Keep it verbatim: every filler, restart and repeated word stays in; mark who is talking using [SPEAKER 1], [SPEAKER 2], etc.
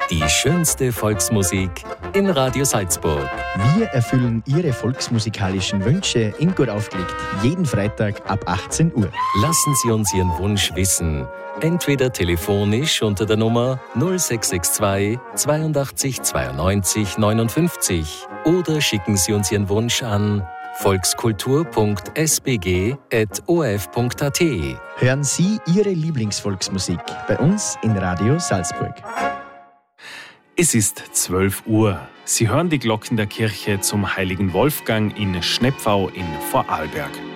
[SPEAKER 1] Die schönste Volksmusik in Radio Salzburg.
[SPEAKER 2] Wir erfüllen Ihre volksmusikalischen Wünsche in Gut aufgelegt. Jeden Freitag ab achtzehn Uhr.
[SPEAKER 1] Lassen Sie uns Ihren Wunsch wissen. Entweder telefonisch unter der Nummer null sechs sechs zwei zweiundachtzig zweiundneunzig neunundfünfzig oder schicken Sie uns Ihren Wunsch an volkskultur punkt s b g at o f punkt a t.
[SPEAKER 2] Hören Sie Ihre Lieblingsvolksmusik bei uns in Radio Salzburg.
[SPEAKER 3] Es ist zwölf Uhr. Sie hören die Glocken der Kirche zum Heiligen Wolfgang in Schnepfau in Vorarlberg.